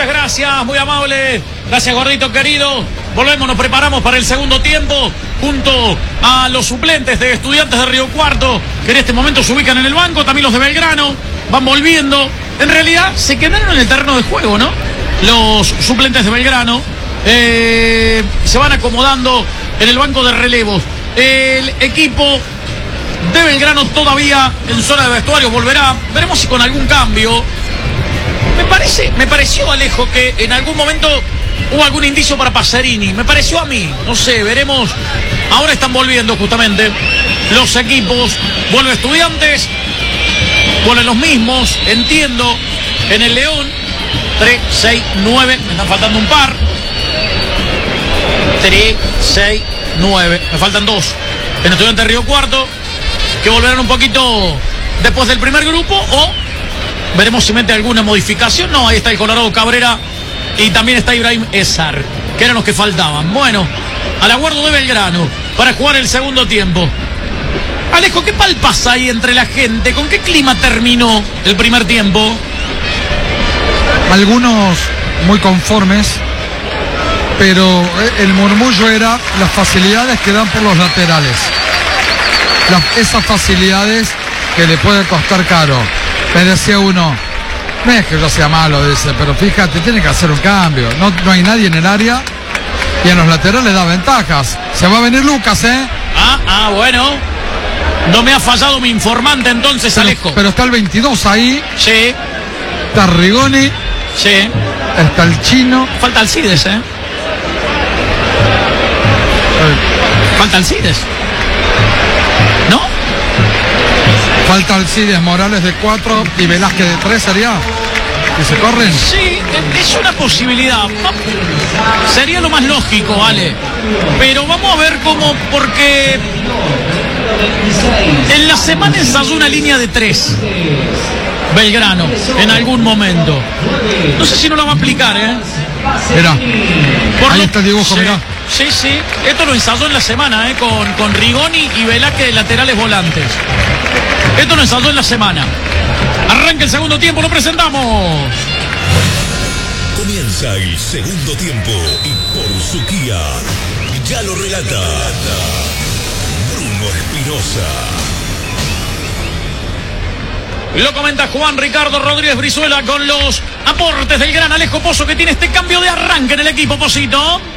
muchas gracias, muy amable. Gracias, gordito querido. Volvemos, nos preparamos para el segundo tiempo junto a los suplentes de Estudiantes de Río Cuarto, que en este momento se ubican en el banco, también los de Belgrano, van volviendo. En realidad se quedaron en el terreno de juego, ¿no? Los suplentes de Belgrano se van acomodando en el banco de relevos. El equipo de Belgrano todavía en zona de vestuario volverá. Veremos si con algún cambio. Me pareció, Alejo, que en algún momento hubo algún indicio para Pacerini. Me pareció a mí. No sé, veremos. Ahora están volviendo justamente los equipos. Vuelve Estudiantes. Vuelven los mismos. Entiendo. En el León. 3, 6, 9. Me están faltando un par. 3, 6, 9. Me faltan 2. En Estudiantes de Río Cuarto, que volverán un poquito después del primer grupo, o veremos si mete alguna modificación. No, ahí está el Colorado Cabrera y también está Ibrahim Ezar, que eran los que faltaban. Bueno, al aguardo de Belgrano para jugar el segundo tiempo. Alejo, ¿qué palpas hay entre la gente? ¿Con qué clima terminó el primer tiempo? Algunos muy conformes, pero el murmullo era las facilidades que dan por los laterales. Esas facilidades que le puede costar caro. Me decía uno, no es que yo sea malo, dice, pero fíjate, tiene que hacer un cambio. No hay nadie en el área y en los laterales da ventajas. Se va a venir Lucas, ¿eh? Bueno. No me ha fallado mi informante entonces, Alejo. Pero está el 22 ahí. Sí. Está Rigoni. Sí. Está el Chino. Falta Alcides, ¿eh? Falta Alcides. ¿No? Falta Alcides, Morales de 4 y Velázquez de 3, ¿sería? ¿Que se corren? Sí, es una posibilidad. Sería lo más lógico, Ale. Pero vamos a ver cómo, porque en la semana ensayó una línea de 3. Belgrano, en algún momento. No sé si no la va a aplicar, ¿eh? Mirá, ahí está el dibujo, sí, mirá. Sí. Esto lo ensayó en la semana, con Rigoni y Velázquez de laterales volantes. Esto lo ensayó en la semana. Arranca el segundo tiempo, lo presentamos. Comienza el segundo tiempo y por su guía ya lo relata Bruno Espinosa. Lo comenta Juan Ricardo Rodríguez Brizuela con los aportes del gran Alejo Pozo, que tiene este cambio de arranque en el equipo, Pocito.